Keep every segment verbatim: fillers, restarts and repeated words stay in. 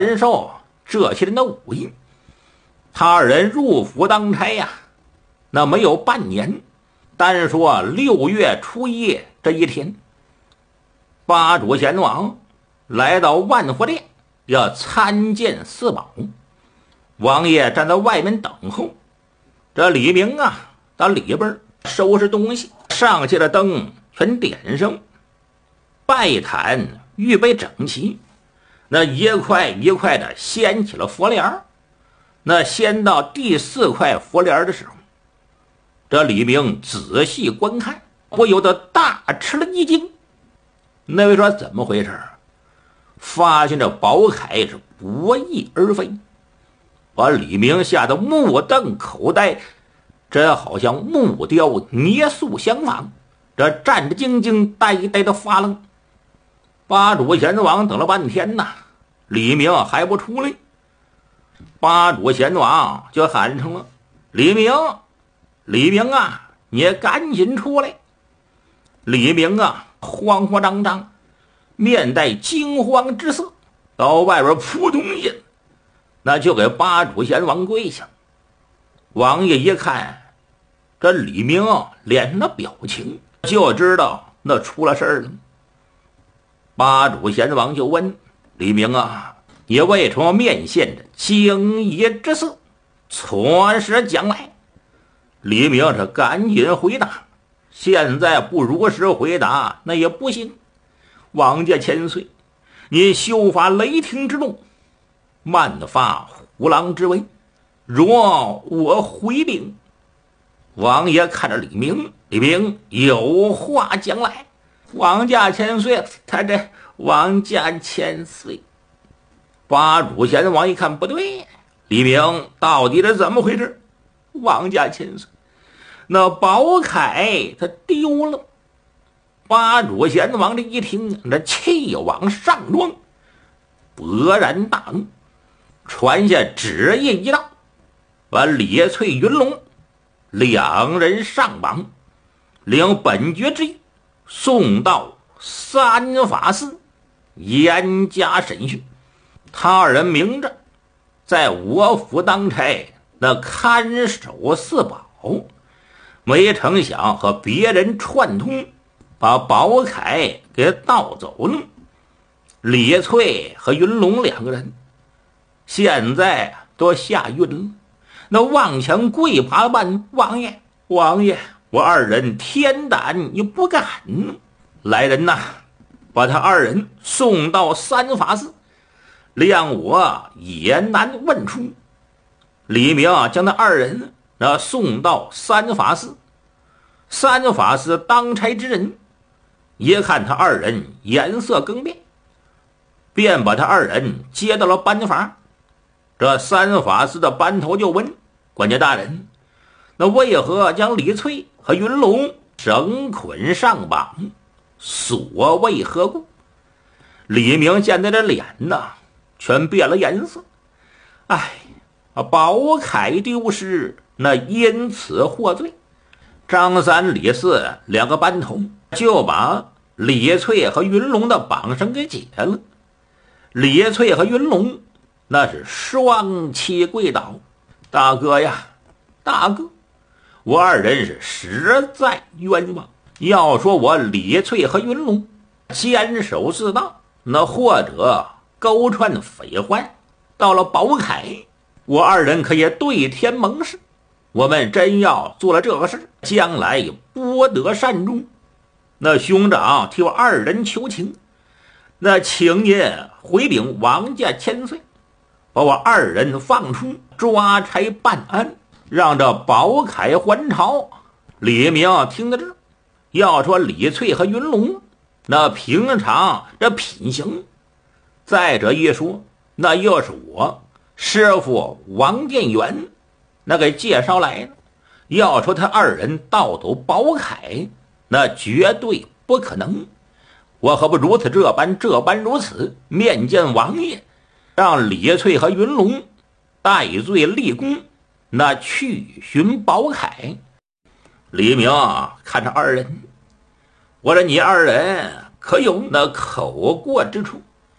忍受这些人的武艺。他二人入府当差呀、啊，那没有半年，单说六月初一这一天，巴主贤王来到万福殿，要参见四宝。王爷站在外面等候，这李明啊到里边收拾东西，上去的灯全点上，拜坛预备整齐，那一块一块的掀起了佛帘。那掀到第四块佛帘的时候，这李明仔细观看，不由得大吃了一惊。那位说怎么回事？发现这宝铠是不翼而飞，把李明吓得目瞪口呆，真好像木雕捏塑相仿，这战战兢兢，呆呆的发愣。巴主贤王等了半天呐，李明还不出来，巴主贤王就喊成了：“李明，李明啊，你赶紧出来！”李明啊，慌慌张张，面带惊慌之色，到外边扑通一下，那就给巴主贤王跪下。王爷一看这李明脸上的表情，就知道那出了事儿了。巴主贤王就问李明啊，你为什么面现着惊疑之色，错实讲来？李明是赶紧回答，现在不如实回答那也不行。王家千岁，你修发雷霆之怒，慢发虎狼之威，若我回禀。王爷看着李明，李明有话讲来。王家千岁，他这王家千岁。巴主贤王一看不对，李明到底是怎么回事？王家千岁，那宝铠他丢了。巴主贤王这一听，那气往上撞，勃然大怒，传下旨意一道，把李翠、云龙两人上榜，领本爵之意送到三法司严加审讯。他二人明着在我府当差，那看守四宝，没成想和别人串通，把宝铠给盗走了。李翠和云龙两个人现在都下狱了，那望墙跪爬办：王爷，王爷，我二人天胆也不敢。来人呐，把他二人送到三法司，谅我也难问出。李明将他二人那送到三法司，三法司当差之人一看他二人颜色更变，便把他二人接到了班房。这三法司的班头就问管家大人，那为何将李翠和云龙绳捆上绑，所谓何故？李明见他的脸呐全变了颜色，哎，宝铠丢失，那因此获罪。张三李四两个班头就把李翠和云龙的绑绳给解了。李翠和云龙那是双膝跪倒：大哥呀，大哥，我二人是实在冤枉。要说我李翠和云龙坚守自盗，那或者勾串匪患，到了宝铠，我二人可以对天盟誓，我们真要做了这个事，将来博得善终。那兄长替我二人求情，那请您回禀王家千岁，把我二人放出，抓差办案，让这宝铠还朝。李明听得这，要说李翠和云龙那平常这品行，再者一说，那又是我师傅王建元那给介绍来的。要说他二人盗走宝铠，那绝对不可能。我何不如此这般这般如此，面见王爷，让李翠和云龙戴罪立功，那去寻宝铠。李明看着二人，我说你二人可有那口过之处？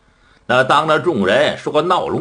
那当着众人说闹龙